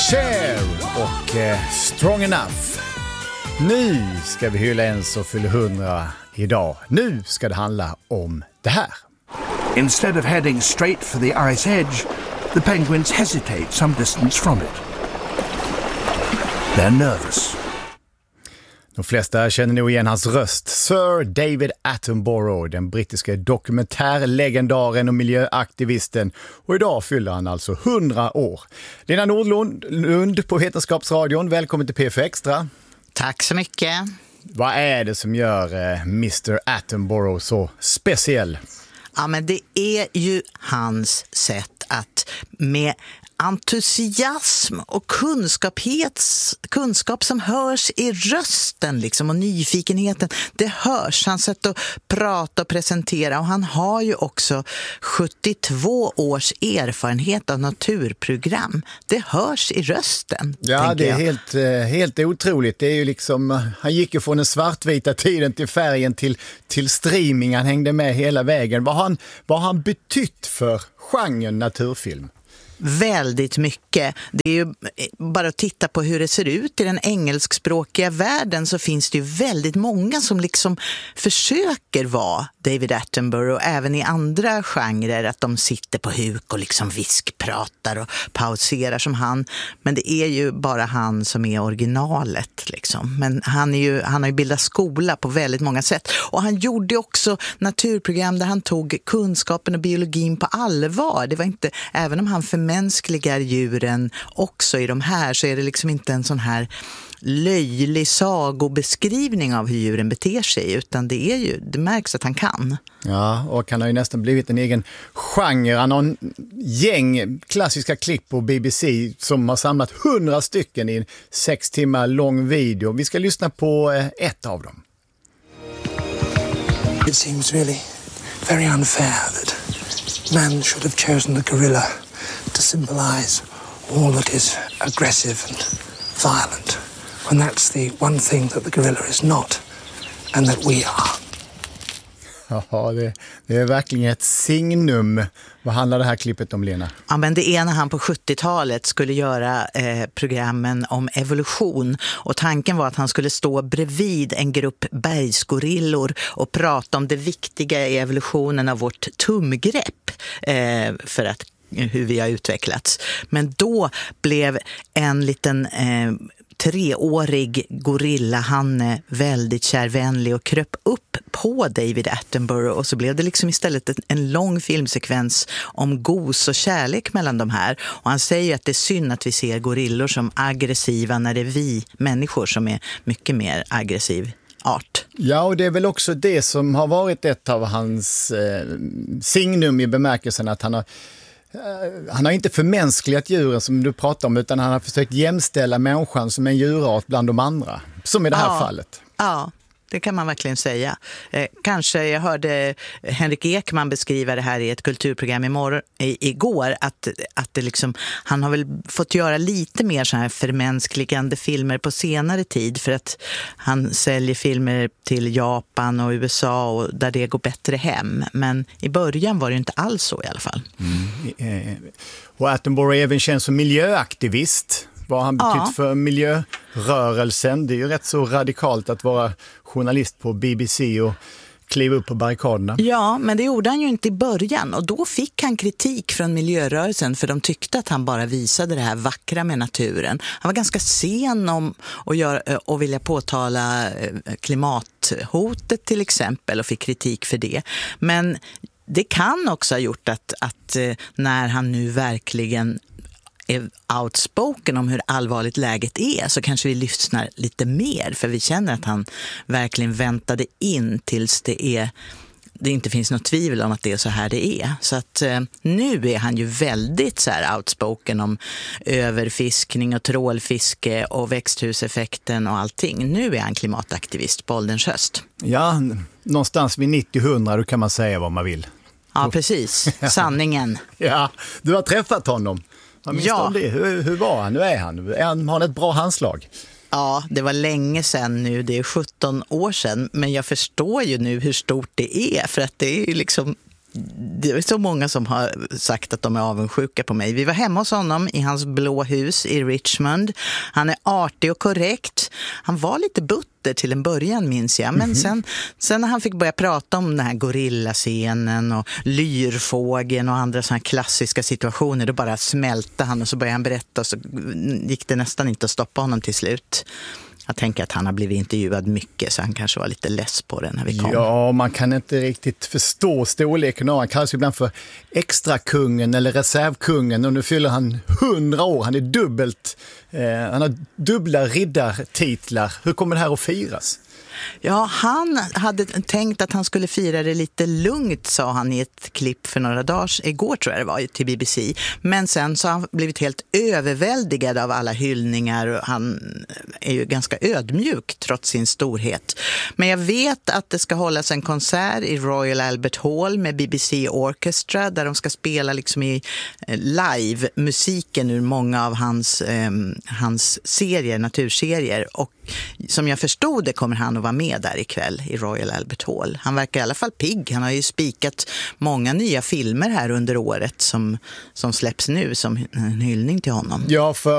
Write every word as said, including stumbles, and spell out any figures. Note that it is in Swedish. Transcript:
Cher och eh, Strong Enough. Nu ska vi hylla en som fyller hundra idag. Nu ska det handla om det här. Instead of heading straight for the ice edge, the penguins hesitate some distance from it. They're nervous. De flesta känner nog igen hans röst. Sir David Attenborough, den brittiska dokumentärlegendaren och miljöaktivisten. Och idag fyller han alltså hundra år. Lena Nordlund Lund på Vetenskapsradion, välkommen till P F Extra. Tack så mycket. Vad är det som gör eh, mister Attenborough så speciell? Ja, men det är ju hans sätt att med entusiasm och kunskapets, kunskap som hörs i rösten liksom, och nyfikenheten, det hörs. Han sätt att prata och presentera, och han har ju också sjuttiotvå års erfarenhet av naturprogram. Det hörs i rösten. Ja, det är jag. helt, helt otroligt. Det är ju liksom, han gick ju från den svartvita tiden till färgen till, till streaming. Han hängde med hela vägen. Vad har han, vad har han betytt för genren naturfilm? Väldigt mycket. Det är ju bara att titta på hur det ser ut i den engelskspråkiga världen, så finns det ju väldigt många som liksom försöker vara David Attenborough, även i andra genrer, att de sitter på huk och liksom viskpratar och pauserar som han. Men det är ju bara han som är originalet liksom. Men han, är ju, han har ju bildat skola på väldigt många sätt. Och han gjorde också naturprogram där han tog kunskapen och biologin på allvar. Det var inte, även om han för mänskliga djuren också i de här, så är det liksom inte en sån här löjlig sagobeskrivning av hur djuren beter sig, utan det är ju, det märks att han kan. Ja, och han har ju nästan blivit en egen genre. Han har en gäng klassiska klipp på B B C som har samlat hundra stycken i en sex timmar lång video. Vi ska lyssna på ett av dem. It seems really very unfair that man should have chosen the gorilla to symbolize all that is aggressive and violent, when that's the one thing that the gorilla is not, and that we are. Ja, det, det är verkligen ett signum. Vad handlar det här klippet om, Lena? Ja, men det är när han på sjuttiotalet skulle göra eh, programmen om evolution, och tanken var att han skulle stå bredvid en grupp bergsgorillor och prata om det viktiga i evolutionen av vårt tumgrepp eh, för att hur vi har utvecklats. Men då blev en liten eh, treårig gorillahanne väldigt kärvänlig och kröp upp på David Attenborough, och så blev det liksom istället en lång filmsekvens om gos och kärlek mellan de här. Och han säger att det är synd att vi ser gorillor som aggressiva när det är vi människor som är mycket mer aggressiv art. Ja, och det är väl också det som har varit ett av hans eh, signum i bemärkelsen att han har Han har inte förmänskligat djuren som du pratar om, utan han har försökt jämställa människan som en djurart bland de andra, som i det här ja, fallet. Ja, det kan man verkligen säga. Eh, kanske jag hörde Henrik Ekman beskriva det här i ett kulturprogram imorgon, i, igår, att, att det liksom, han har väl fått göra lite mer så här förmänskligande filmer på senare tid, för att han säljer filmer till Japan och U S A och där det går bättre hem. Men i början var det inte alls så i alla fall. Mm. Och Attenborough även känns som miljöaktivist. Vad har han betytt ja. för miljörörelsen? Det är ju rätt så radikalt att vara journalist på B B C och kliva upp på barrikaderna. Ja, men det gjorde han ju inte i början, och då fick han kritik från miljörörelsen, för de tyckte att han bara visade det här vackra med naturen. Han var ganska sen om att göra, och vilja påtala klimathotet till exempel, och fick kritik för det. Men det kan också ha gjort att, att när han nu verkligen är outspoken om hur allvarligt läget är, så kanske vi lyssnar lite mer, för vi känner att han verkligen väntade in tills det är det inte finns något tvivel om att det är så här det är. Så att eh, nu är han ju väldigt så här outspoken om överfiskning och trålfiske och växthuseffekten och allting. Nu är han klimataktivist på ålderns höst. Ja, någonstans vid nittio hundra, då kan man säga vad man vill. Ja, precis. Sanningen. Ja, du har träffat honom. Ja. Det. Hur, hur var han? Nu är han. Är han. Har han ett bra handslag? Ja, det var länge sedan nu. Det är sjutton år sedan. Men jag förstår ju nu hur stort det är. För att det är ju liksom Det är så många som har sagt att de är avundsjuka på mig. Vi var hemma hos honom i hans blå hus i Richmond. Han är artig och korrekt. Han var lite butter till en början, minns jag. Men mm-hmm. sen, sen när han fick börja prata om den här gorillascenen och lyrfågeln och andra såna här klassiska situationer, då bara smälte han och så började han berätta och så gick det nästan inte att stoppa honom till slut. Jag tänker att han har blivit intervjuad mycket så han kanske var lite less på det när vi kom. Ja, man kan inte riktigt förstå storleken av. Han kallas ibland för extrakungen eller reservkungen och nu fyller han hundra år. Han är dubbelt, eh, han har dubbla riddartitlar. Hur kommer det här att firas? Ja, han hade tänkt att han skulle fira det lite lugnt, sa han i ett klipp för några dagar, igår tror jag det var, till B B C. Men sen så har han blivit helt överväldigad av alla hyllningar och han är ju ganska ödmjuk trots sin storhet. Men jag vet att det ska hållas en konsert i Royal Albert Hall med B B C Orchestra där de ska spela liksom i live musiken ur många av hans, eh, hans serier, naturserier, och som jag förstod det kommer han att vara med där ikväll i Royal Albert Hall. Han verkar i alla fall pigg. Han har ju spikat många nya filmer här under året som, som släpps nu som en hyllning till honom. Ja, för